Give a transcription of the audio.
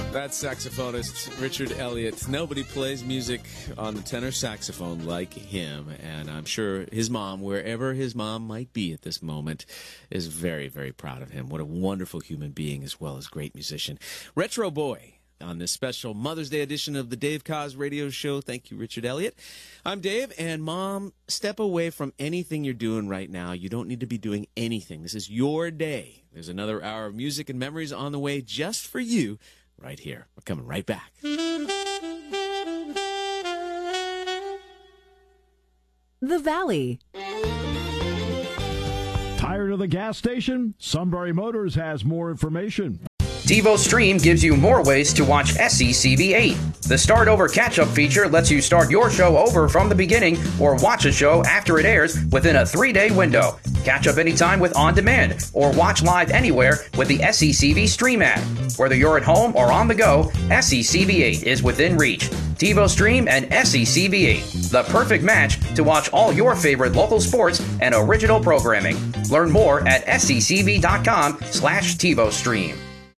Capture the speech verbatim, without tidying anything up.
That's saxophonist Richard Elliott. Nobody plays music on the tenor saxophone like him, and I'm sure his mom, wherever his mom might be at this moment, is very, very proud of him. What a wonderful human being as well as great musician. Retro Boy on this special Mother's Day edition of the Dave Koz Radio Show. Thank you, Richard Elliott. I'm Dave, and Mom, step away from anything you're doing right now. You don't need to be doing anything. This is your day. There's another hour of music and memories on the way just for you. Right here. We're coming right back. The Valley. Tired of the gas station? Sunbury Motors has more information. TiVo Stream gives you more ways to watch S C C V eight. The Start Over Catch-Up feature lets you start your show over from the beginning or watch a show after it airs within a three-day window. Catch up anytime with On Demand or watch live anywhere with the S C C V Stream app. Whether you're at home or on the go, S C C V eight is within reach. TiVo Stream and S C C V eight, the perfect match to watch all your favorite local sports and original programming. Learn more at S C C V dot com slash TiVo Stream.